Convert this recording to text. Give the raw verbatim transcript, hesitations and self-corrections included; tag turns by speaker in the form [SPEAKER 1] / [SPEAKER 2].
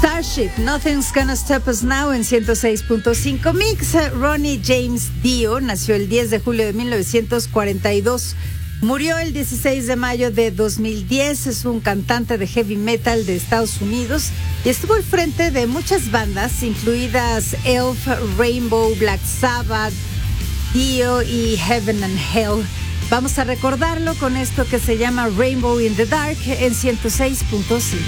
[SPEAKER 1] Starship, Nothing's Gonna Stop Us Now en ciento seis punto cinco Mix. Ronnie James Dio nació el diez de julio de mil novecientos cuarenta y dos. Murió el dieciséis de mayo de dos mil diez. Es un cantante de heavy metal de Estados Unidos y estuvo al frente de muchas bandas, incluidas Elf, Rainbow, Black Sabbath, Dio y Heaven and Hell. Vamos a recordarlo con esto que se llama Rainbow in the Dark en ciento seis punto cinco.